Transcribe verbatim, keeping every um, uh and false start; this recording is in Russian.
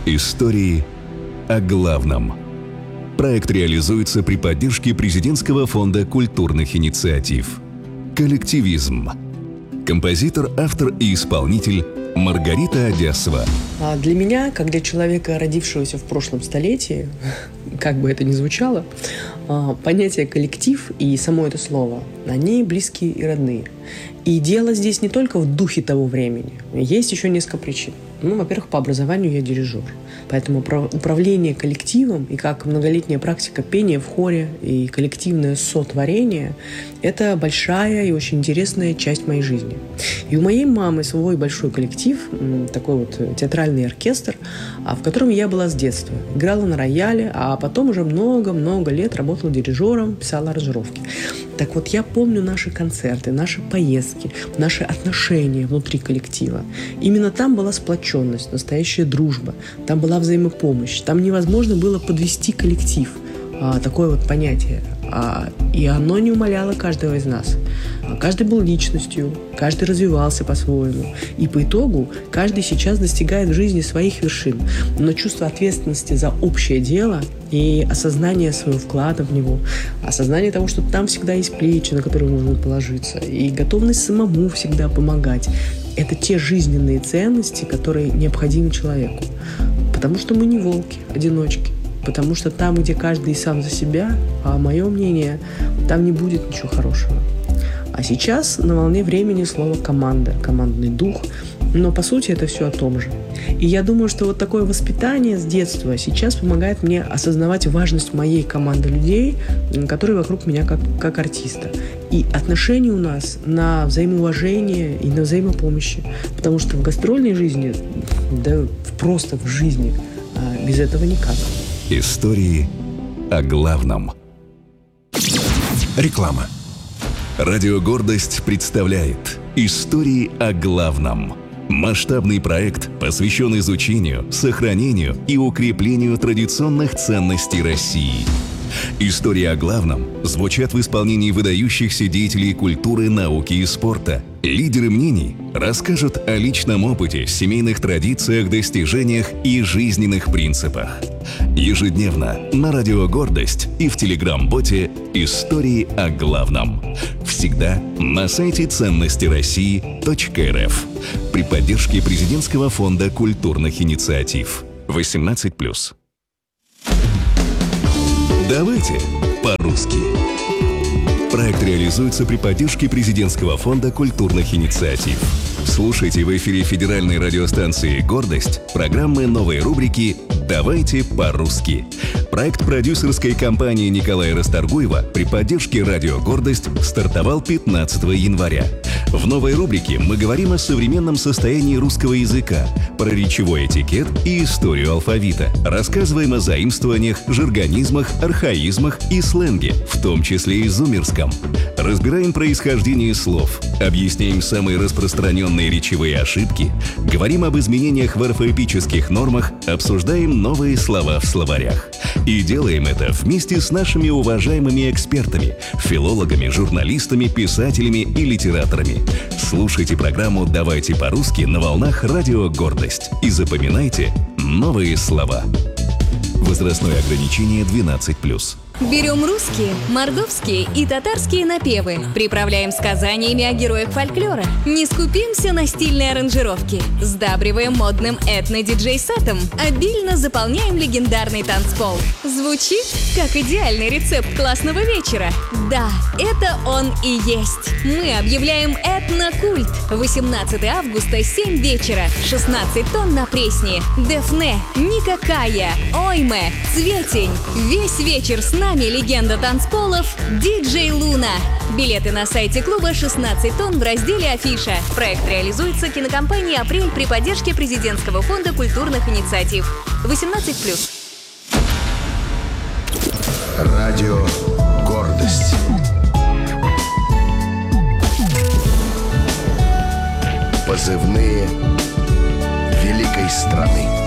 Истории о главном. Проект реализуется при поддержке Президентского фонда культурных инициатив. Коллективизм. Композитор, автор и исполнитель Маргарита Одесова. Для меня, как для человека, родившегося в прошлом столетии, как бы это ни звучало, понятие «коллектив» и само это слово, они близкие и родные. И дело здесь не только в духе того времени. Есть еще несколько причин. Ну, во-первых, по образованию я дирижер. Поэтому управление коллективом и как многолетняя практика пения в хоре и коллективное сотворение – это большая и очень интересная часть моей жизни. И у моей мамы свой большой коллектив, такой вот театральный оркестр, в котором я была с детства. Играла на рояле, а потом уже много-много лет работала дирижером, писала аранжировки. Так вот, я помню наши концерты, наши поездки, наши отношения внутри коллектива. Именно там была сплоченность, настоящая дружба, там была взаимопомощь, там невозможно было подвести коллектив, а, такое вот понятие. А, и оно не умаляло каждого из нас. Каждый был личностью, каждый развивался по-своему. И по итогу каждый сейчас достигает в жизни своих вершин. Но чувство ответственности за общее дело и осознание своего вклада в него, осознание того, что там всегда есть плечи, на которые можно положиться, и готовность самому всегда помогать – это те жизненные ценности, которые необходимы человеку. Потому что мы не волки, одиночки. Потому что там, где каждый сам за себя, а мое мнение, там не будет ничего хорошего. А сейчас на волне времени слово «команда», командный дух, но по сути это все о том же. И я думаю, что вот такое воспитание с детства сейчас помогает мне осознавать важность моей команды людей, которые вокруг меня как, как артиста. И отношения у нас на взаимоуважение и на взаимопомощи. Потому что в гастрольной жизни, да просто в жизни, без этого никак. Истории о главном. Реклама. Радио «Гордость» представляет «Истории о главном». Масштабный проект посвящен изучению, сохранению и укреплению традиционных ценностей России. Истории о главном звучат в исполнении выдающихся деятелей культуры, науки и спорта. Лидеры мнений расскажут о личном опыте, семейных традициях, достижениях и жизненных принципах. Ежедневно на радио «Гордость» и в телеграм-боте «Истории о главном». Всегда на сайте ценности россии точка эр эф при поддержке Президентского фонда культурных инициатив. восемнадцать плюс. Давайте по-русски. Проект реализуется при поддержке Президентского фонда культурных инициатив. Слушайте в эфире федеральной радиостанции «Гордость» программы новой рубрики «Давайте по-русски». Проект продюсерской компании Николая Расторгуева при поддержке радио «Гордость» стартовал пятнадцатого января. В новой рубрике мы говорим о современном состоянии русского языка, про речевой этикет и историю алфавита. Рассказываем о заимствованиях, жаргонизмах, архаизмах и сленге, в том числе и зумерском. Разбираем происхождение слов, объясняем самые распространенные речевые ошибки, говорим об изменениях в орфоэпических нормах, обсуждаем новые слова в словарях. И делаем это вместе с нашими уважаемыми экспертами, филологами, журналистами, писателями и литераторами. Слушайте программу «Давайте по-русски» на волнах радио «Гордость» и запоминайте новые слова. Возрастное ограничение двенадцать плюс. Берем русские, мордовские и татарские напевы, приправляем сказаниями о героях фольклора, не скупимся на стильные аранжировки, сдабриваем модным этно-диджей-сетом, обильно заполняем легендарный танцпол. Звучит как идеальный рецепт классного вечера. Да, это он и есть. Мы объявляем этнокульт. восемнадцатого августа, семь вечера, шестнадцать тонн на Пресне, Дефне, Никакая, Ойме, Цветень. Весь вечер с нами легенда танцполов диджей Луна. Билеты на сайте клуба шестнадцать тонн в разделе «Афиша». Проект реализуется кинокомпанией «Апрель» при поддержке Президентского фонда культурных инициатив. восемнадцать плюс. Радио «Гордость». Позывные великой страны.